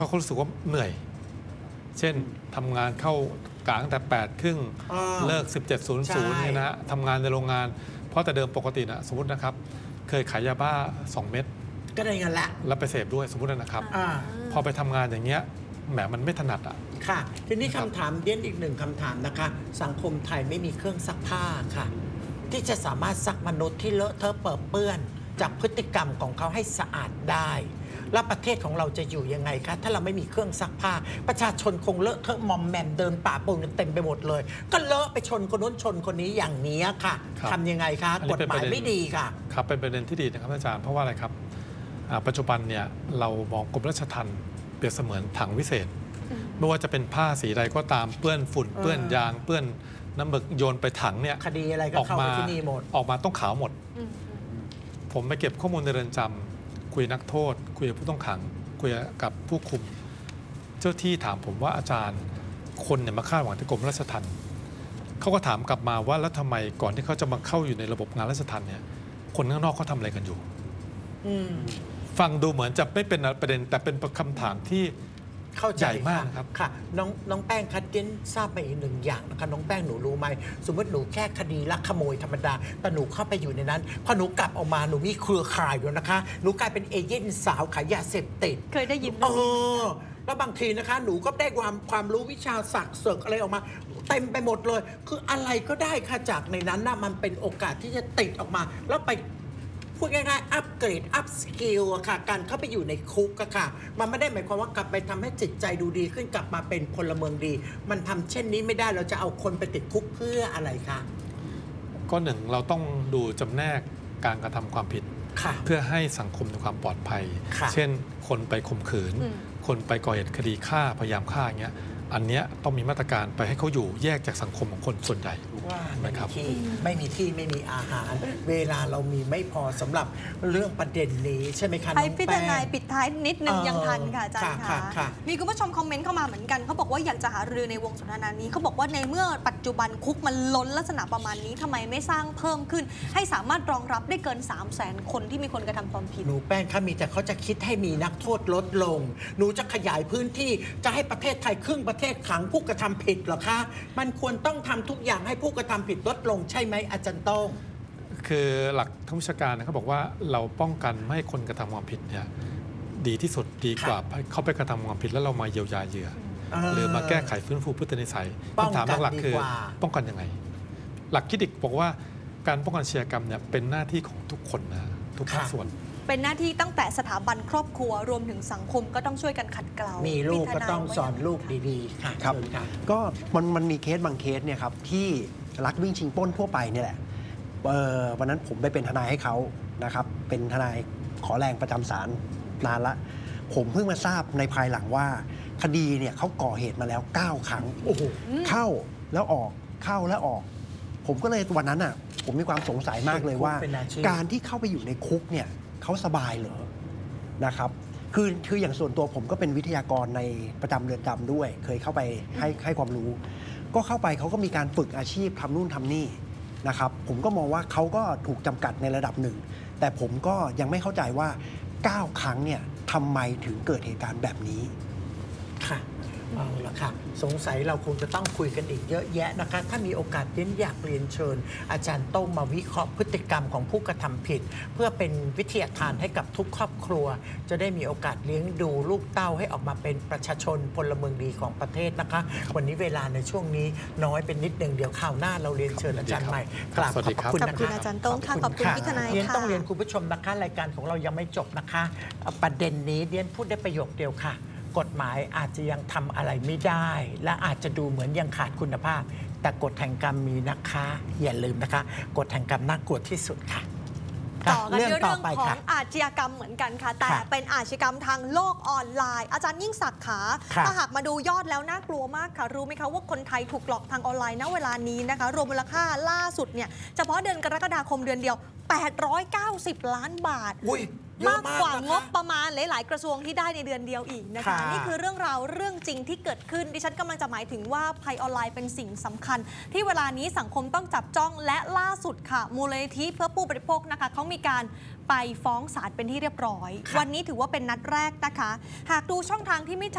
เขารู้สึกว่าเหนื่อย เช่นทำงานเข้ากะตั้งแต่8:30เลิก 17:00เนี่ยนะฮะทำงานในโรงงานเพราะแต่เดิมปกตินะสมมตินะครับเคยขายยาบ้า2 เม็ดก็ได้เงินละแล้วไปเสพด้วยสมมตินะครับพอไปทำงานอย่างเงี้ยแหมมันไม่ถนัดอ่ะค่ะทีนี้คำถามเดียนอีกหนึ่งคำถามนะคะสังคมไทยไม่มีเครื่องซักผ้าค่ะที่จะสามารถซักมนุษย์ที่เลอะเทอะเปื้อนเปื้อนจากพฤติกรรมของเขาให้สะอาดได้แล้วประเทศของเราจะอยู่ยังไงคะถ้าเราไม่มีเครื่องซักผ้าประชาชนคงเลอะเทอะมอมแมมเดินป่าปนกันเต็มไปหมดเลยก็เลอะไปชนคนนู้นชนคนนี้อย่างนี้ค่ะทำยังไงคะกฎหมายไม่ดีค่ะครับเป็นประเด็นที่ดีนะครับอาจารย์เพราะว่าอะไรครับปัจจุบันเนี่ยเรามองกรมราชทัณฑ์เปรียบเสมือนถังวิเศษไม่ว่าจะเป็นผ้าสีใดก็ตามเปื้อนฝุ่นเปื้อนยางเปื้อนน้ำหมึกโยนไปถังเนี่ยคดีอะไรก็เข้าไปที่นี่หมดออกมาต้องขาวหมดผมไปเก็บข้อมูลในเรือนจำคุยนักโทษคุยกับผู้ต้องขังคุยกับผู้คุมเจ้าที่ถามผมว่าอาจารย์คนเนี่ยมาคาดหวังที่กรมราชทัณฑ์เขาก็ถามกลับมาว่าแล้วทำไมก่อนที่เขาจะมาเข้าอยู่ในระบบงานราชทัณฑ์เนี่ยคนข้างนอกเขาทำอะไรกันอยู่ฟังดูเหมือนจะไม่เป็นประเด็นแต่เป็นคำถามที่เข้าใจมากครับค่ะน้องแป้งคัดเจนทราบไปอีกหนึ่งอย่างนะคะน้องแป้งหนูรู้ไหมสมมติหนูแค่คดีลักขโมยธรรมดาแต่หนูเข้าไปอยู่ในนั้นพอหนูกลับออกมาหนูมีเครือข่ายอยู่นะคะหนูกลายเป็นเอเย่นสาวขายยาเสพติดเคยได้ยินแล้วบางทีนะคะหนูก็ได้ความรู้วิชาศักดิ์เสกอะไรออกมาเต็มไปหมดเลยคืออะไรก็ได้ค่ะจากในนั้นนะมันเป็นโอกาสที่จะติดออกมาแล้วไปพูดง่ายๆอัปเกรดอัพสกิลอะค่ะการเข้าไปอยู่ในคุกอะค่ะมันไม่ได้หมายความว่ากลับไปทำให้จิตใจดูดีขึ้นกลับมาเป็นพลเมืองดีมันทำเช่นนี้ไม่ได้เราจะเอาคนไปติดคุกเพื่ออะไรคะก็หนึ่งเราต้องดูจำแนกการกระทำความผิดเพื่อให้สังคมมีความปลอดภัยเช่นคนไปข่มขืนคนไปก่อเหตุคดีฆ่าพยายามฆ่าอย่างเงี้ยอันเนี้ยต้องมีมาตรการไปให้เขาอยู่แยกจากสังคมของคนส่วนใหญ่นะครับไม่มีที่ไม่มีอาหารเวลาเรามีไม่พอสำหรับเรื่องประเด็นนี้ใช่ไหมคะน้องแป้งให้พี่ทนายปิดท้ายนิดนึงยังทันค่ะอาจารย์ค่ะมีคุณผู้ชมคอมเมนต์เข้ามาเหมือนกันเขาบอกว่าอยากจะหารือในวงสนทนานี้เขาบอกว่าในเมื่อปัจจุบันคุกมันล้นลักษณะประมาณนี้ทำไมไม่สร้างเพิ่มขึ้นให้สามารถรองรับได้เกิน 300,000 คนที่มีคนกระทำความผิดหนูแป้งค่ะมีแต่เขาจะคิดให้มีนักโทษลดลงหนูจะขยายพื้นที่จะให้ประเทศไทยครึ่งประเทศขังผู้กระทำผิดเหรอคะมันควรต้องทำทุกอย่างให้ผู้กระทำผิดลดลงใช่ไหมอาจารย์ต้องคือหลักทางวิชาการเขาบอกว่าเราป้องกันไม่ให้คนกระทำความผิดเนี่ยดีที่สุดดีกว่าเขาไปกระทำความผิดแล้วเรามาเยียวยาเหยื่อหรือมาแก้ไขฟื้นฟูพฤตินิสัยคำถามหลักคือป้องกันยังไงหลักคิดอีกบอกว่าการป้องกันอาชญากรรมเนี่ยเป็นหน้าที่ของทุกคนนะทุกภาคส่วนเป็นหน้าที่ตั้งแต่สถาบันครอบครัวรวมถึงสังคมก็ต้องช่วยกันขัดเกลามีลูกก็ต้องสอนลูกดีๆค่ะครับก็มันมีเคสบางเคสเนี่ยครับที่ลักวิ่งชิงปล้นทั่วไปนี่แหละวันนั้นผมไปเป็นทนายให้เขานะครับเป็นทนายขอแรงประจำศาลนานละผมเพิ่งมาทราบในภายหลังว่าคดีเนี่ยเขาก่อเหตุมาแล้ว9 ครั้งเข้าแล้วออกเข้าแล้วออกผมก็เลยวันนั้นอ่ะผมมีความสงสัยมากเลยว่าการที่เข้าไปอยู่ในคุกเนี่ยเขาสบายเหรอนะครับคืออย่างส่วนตัวผมก็เป็นวิทยากรในประจำเรือนจำด้วยเคยเข้าไปให้ความรู้ก็เข้าไปเขาก็มีการฝึกอาชีพทำนู่นทำนี่นะครับผมก็มองว่าเขาก็ถูกจำกัดในระดับหนึ่งแต่ผมก็ยังไม่เข้าใจว่า9 ครั้งเนี่ยทำไมถึงเกิดเหตุการณ์แบบนี้ค่ะเอาละค่ะสงสัยเราคงจะต้องคุยกันอีกเยอะแยะนะคะถ้ามีโอกาสอยากเรียนเชิญอาจารย์โต้งมาวิเคราะห์พฤติกรรมของผู้กระทำผิดเพื่อเป็นวิทยาทานให้กับทุกครอบครัวจะได้มีโอกาสเลี้ยงดูลูกเต้าให้ออกมาเป็นประชาชนพลเมืองดีของประเทศนะคะวันนี้เวลาในช่วงนี้น้อยเป็นนิดหนึ่งเดี๋ยวข่าวหน้าเราเรียนเชิญอาจารย์ใหม่กราบขอบคุณนะคะขอบคุณอาจารย์โต้งค่ะขอบคุณพี่ทนายค่ะต้องเรียนคุณผู้ชมนะคะรายการของเรายังไม่จบนะคะประเด็นนี้เรียนพูดได้ประโยคเดียวค่ะกฎหมายอาจจะยังทำอะไรไม่ได้และอาจจะดูเหมือนยังขาดคุณภาพแต่กฎแห่งกรรมมีนะคะอย่าลืมนะคะกฎแห่งกรรมน่ากลัวที่สุดค่ะต่อกันเรื่องของอาชญากรรมเหมือนกันค่ะแต่เป็นอาชญากรรมทางโลกออนไลน์อาจารย์ยิ่งศักดิ์ขาถ้าหากมาดูยอดแล้วน่ากลัวมากค่ะรู้ไหมคะว่าคนไทยถูกหลอกทางออนไลน์ณเวลานี้นะคะรวมมูลค่าล่าสุดเนี่ยเฉพาะเดือนกรกฎาคมเดือนเดียว 890 ล้านบาทอุ้ยเยอะมากมากกว่านะคะงบประมาณหลาย ๆ กระทรวงที่ได้ในเดือนเดียวอีกนะคะค่ะนี่คือเรื่องราวเรื่องจริงที่เกิดขึ้นดิฉันกำลังจะหมายถึงว่าภัยออนไลน์เป็นสิ่งสำคัญ ที่เวลานี้สังคมต้องจับจ้องและล่าสุดค่ะมูลนิธิเพื่อผู้บริโภคนะคะเขามีการไปฟ้องศาลเป็นที่เรียบร้อย วันนี้ถือว่าเป็นนัดแรกนะคะหากดูช่องทางที่มิจฉา